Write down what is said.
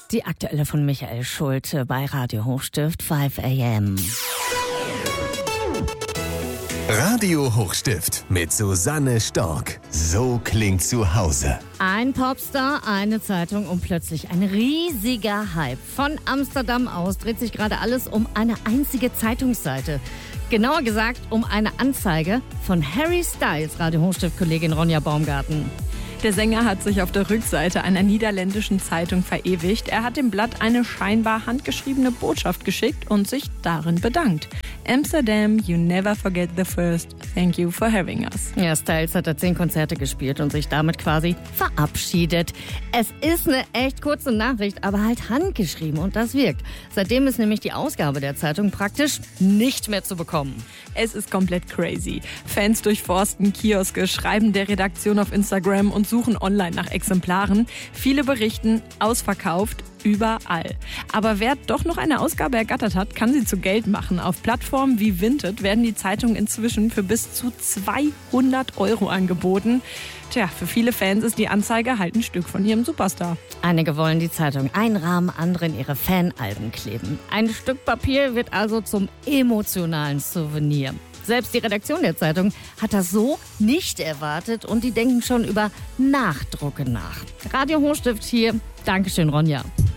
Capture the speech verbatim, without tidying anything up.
Die aktuelle von Michael Schulte bei Radio Hochstift fünf a m. Radio Hochstift mit Susanne Stork. So klingt zu Hause. Ein Popstar, eine Zeitung und plötzlich ein riesiger Hype. Von Amsterdam aus dreht sich gerade alles um eine einzige Zeitungsseite. Genauer gesagt um eine Anzeige von Harry Styles, Radio Hochstift-Kollegin Ronja Baumgarten. Der Sänger hat sich auf der Rückseite einer niederländischen Zeitung verewigt. Er hat dem Blatt eine scheinbar handgeschriebene Botschaft geschickt und sich darin bedankt. Amsterdam, you never forget the first. Thank you for having us. Ja, Styles hat da zehn Konzerte gespielt und sich damit quasi verabschiedet. Es ist eine echt kurze Nachricht, aber halt handgeschrieben und das wirkt. Seitdem ist nämlich die Ausgabe der Zeitung praktisch nicht mehr zu bekommen. Es ist komplett crazy. Fans durchforsten Kioske, schreiben der Redaktion auf Instagram und suchen online nach Exemplaren. Viele berichten, ausverkauft, überall. Aber wer doch noch eine Ausgabe ergattert hat, kann sie zu Geld machen. Auf Plattformen wie Vinted werden die Zeitungen inzwischen für bis zu zweihundert Euro angeboten. Tja, für viele Fans ist die Anzeige halt ein Stück von ihrem Superstar. Einige wollen die Zeitung einrahmen, andere in ihre Fanalben kleben. Ein Stück Papier wird also zum emotionalen Souvenir. Selbst die Redaktion der Zeitung hat das so nicht erwartet und die denken schon über Nachdrucke nach. Radio Hochstift hier. Dankeschön, Ronja.